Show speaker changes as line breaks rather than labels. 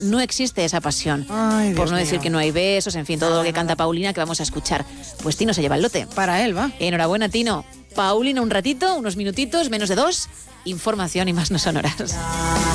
no existe esa pasión.
Ay,
por
Dios
no decir
mío.
que no hay besos, en fin, todo lo que canta Paulina que vamos a escuchar. Pues Tino se lleva el lote.
Para él, va.
Enhorabuena, Tino. Paulina, un ratito, unos minutitos, menos de 2. Información y más no sonoras.